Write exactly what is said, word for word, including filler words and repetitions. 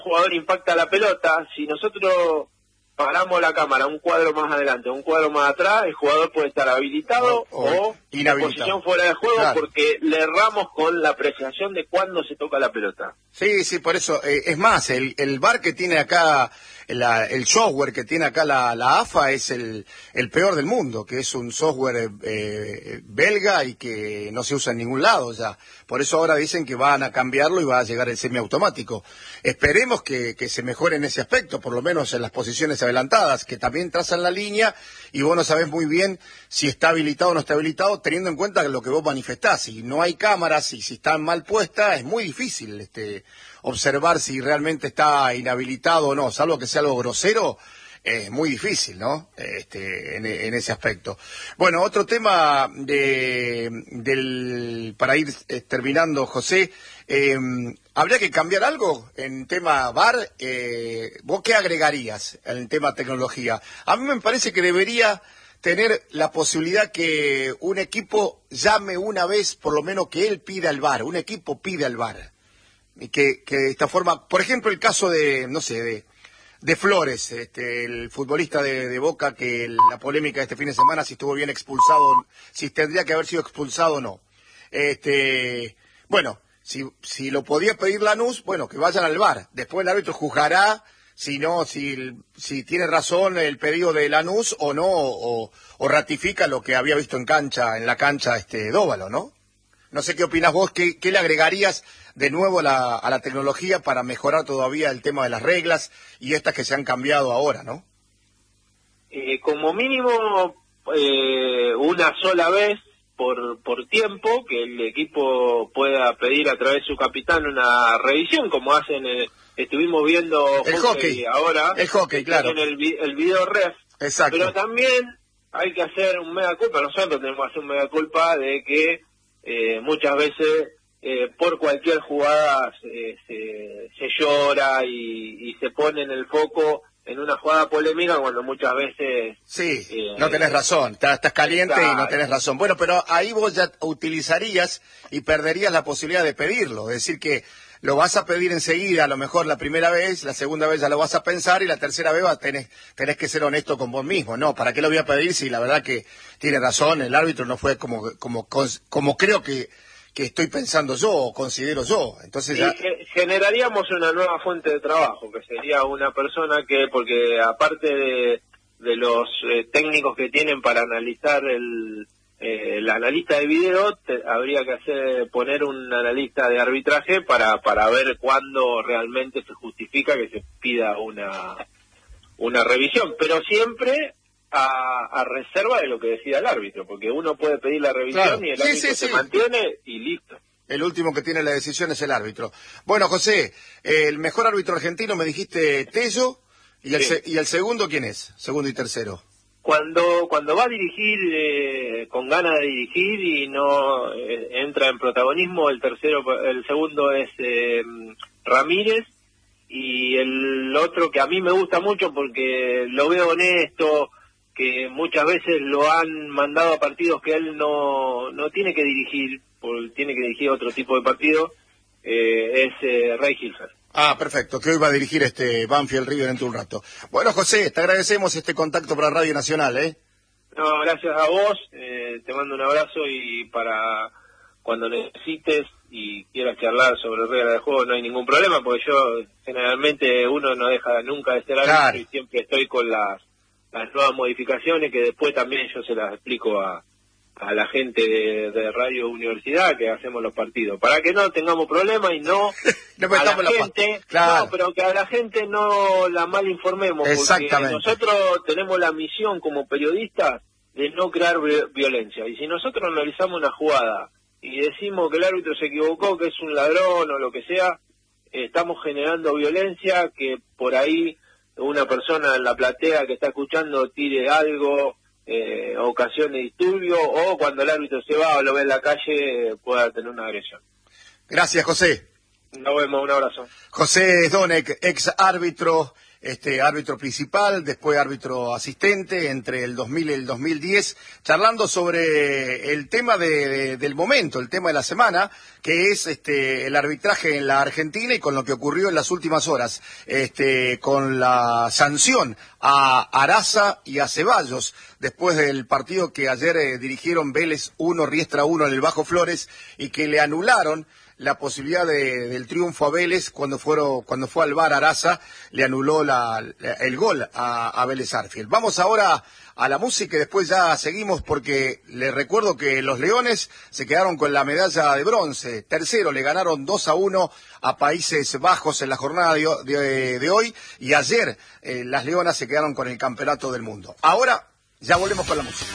jugador impacta la pelota, si nosotros paramos la cámara un cuadro más adelante, un cuadro más atrás, el jugador puede estar habilitado o, o en posición fuera de juego, claro, porque le erramos con la apreciación de cuándo se toca la pelota. Sí, sí, por eso, eh, es más, el, el V A R que tiene acá, la, el software que tiene acá la, la A F A es el, el peor del mundo, que es un software eh, belga y que no se usa en ningún lado ya. Por eso ahora dicen que van a cambiarlo y va a llegar el semiautomático. Esperemos que, que se mejore en ese aspecto, por lo menos en las posiciones adelantadas, que también trazan la línea y vos no sabés muy bien si está habilitado o no está habilitado, teniendo en cuenta lo que vos manifestás. Si no hay cámaras y si están mal puestas, es muy difícil este observar si realmente está inhabilitado o no, salvo que sea algo grosero, es eh, muy difícil, ¿no? Este, en, en ese aspecto. Bueno, otro tema de, del, para ir eh, terminando, José, eh, ¿habría que cambiar algo en tema V A R? Eh, ¿Vos qué agregarías en tema tecnología? A mí me parece que debería tener la posibilidad que un equipo llame una vez, por lo menos que él pida el V A R, un equipo pide el V A R. Y que, que de esta forma, por ejemplo, el caso de, no sé, de, de Flores, este, el futbolista de, de Boca, que la polémica de este fin de semana, si estuvo bien expulsado, si tendría que haber sido expulsado o no. Este, bueno, si, si lo podía pedir Lanús, bueno, que vayan al V A R. Después el árbitro juzgará si no, si, si tiene razón el pedido de Lanús o no, o, o ratifica lo que había visto en cancha, en la cancha, este, Dóvalo, ¿no? No sé qué opinas vos, ¿qué, qué le agregarías de nuevo a la, a la tecnología para mejorar todavía el tema de las reglas y estas que se han cambiado ahora, ¿no? Eh, como mínimo, eh, una sola vez por, por tiempo, que el equipo pueda pedir a través de su capitán una revisión, como hacen, eh, estuvimos viendo el hockey ahora. El hockey, claro. En el, el video ref. Exacto. Pero también hay que hacer un mea culpa, nosotros tenemos que hacer un mea culpa de que eh, muchas veces eh, por cualquier jugada eh, se, se llora y, y se pone en el foco en una jugada polémica cuando muchas veces... Sí, eh, no tenés razón, estás, estás caliente está, y no tenés razón. Bueno, pero ahí vos ya utilizarías y perderías la posibilidad de pedirlo, es decir que lo vas a pedir enseguida, a lo mejor la primera vez, la segunda vez ya lo vas a pensar y la tercera vez tenés, tenés que ser honesto con vos mismo. No, ¿para qué lo voy a pedir si la verdad que tiene razón, el árbitro no fue como, como, como creo que... que estoy pensando yo o considero yo? Entonces ya... Y generaríamos una nueva fuente de trabajo, que sería una persona que, porque aparte de, de los eh, técnicos que tienen para analizar el, eh, el analista de video, te, habría que hacer poner un analista de arbitraje para, para ver cuándo realmente se justifica que se pida una, una revisión, pero siempre... A, a reserva de lo que decida el árbitro, porque uno puede pedir la revisión, claro, y el árbitro sí, sí, se sí. mantiene y listo. El último que tiene la decisión es el árbitro. Bueno, José, el mejor árbitro argentino me dijiste Tello, y el, sí. se, y el segundo, ¿quién es? Segundo y tercero. Cuando cuando va a dirigir eh, con ganas de dirigir y no eh, entra en protagonismo, el tercero, el segundo es eh, Ramírez, y el otro que a mí me gusta mucho porque lo veo honesto, que muchas veces lo han mandado a partidos que él no no tiene que dirigir, porque tiene que dirigir otro tipo de partido, eh, es eh, Ray Hilfer. Ah, perfecto, que hoy va a dirigir este Banfield River dentro de un rato. Bueno, José, te agradecemos este contacto para Radio Nacional, ¿eh? No, gracias a vos, eh, te mando un abrazo y para cuando necesites y quieras charlar sobre reglas de juego no hay ningún problema, porque yo generalmente uno no deja nunca de ser árbitro, claro, y siempre estoy con las las nuevas modificaciones que después también yo se las explico a, a la gente de, de Radio Universidad que hacemos los partidos, para que no tengamos problemas y no, no a la gente, claro, no, pero que a la gente no la mal informemos, porque nosotros tenemos la misión como periodistas de no crear violencia, y si nosotros analizamos una jugada y decimos que el árbitro se equivocó, que es un ladrón o lo que sea, eh, estamos generando violencia, que por ahí una persona en la platea que está escuchando tire algo, eh, ocasione disturbio, o cuando el árbitro se va o lo ve en la calle pueda tener una agresión. Gracias, José. Nos vemos, un abrazo. José Donek, ex árbitro este árbitro principal, después árbitro asistente, entre el dos mil y el dos mil diez, charlando sobre el tema de, de, del momento, el tema de la semana, que es este el arbitraje en la Argentina y con lo que ocurrió en las últimas horas, este con la sanción a Araza y a Ceballos, después del partido que ayer eh, dirigieron Vélez uno, Riestra uno en el Bajo Flores, y que le anularon la posibilidad de, del triunfo a Vélez cuando fueron, cuando fue al V A R Araza, le anuló la, la, el gol a, a Vélez Arfield. Vamos ahora a la música y después ya seguimos, porque les recuerdo que los Leones se quedaron con la medalla de bronce. Tercero, le ganaron dos a uno a Países Bajos en la jornada de, de, de hoy, y ayer eh, las Leonas se quedaron con el campeonato del mundo. Ahora ya volvemos con la música.